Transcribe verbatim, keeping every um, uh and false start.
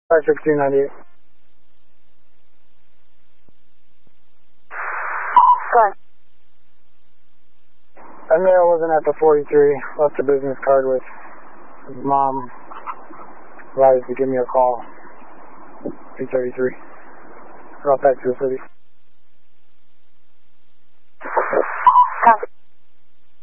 five sixteen ninety-eight. Go on. That male wasn't at the forty-three. Left a business card with his mom. Advised to give me a call. eight thirty-three. Brought back to the city.